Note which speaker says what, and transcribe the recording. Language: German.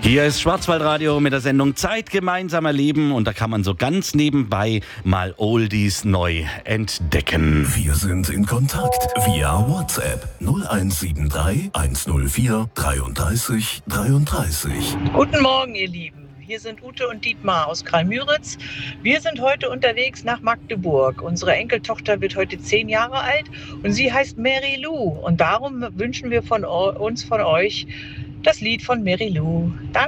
Speaker 1: Hier ist Schwarzwaldradio mit der Sendung Zeit gemeinsam erleben und da kann man so ganz nebenbei mal Oldies neu entdecken.
Speaker 2: Wir sind in Kontakt via WhatsApp 0173 104 33 33.
Speaker 3: Guten Morgen, ihr Lieben. Hier sind Ute und Dietmar aus Kralmüritz. Wir sind heute unterwegs nach Magdeburg. Unsere Enkeltochter wird heute 10 Jahre alt und sie heißt Mary Lou. Und darum wünschen wir von euch das Lied von Mary Lou. Danke.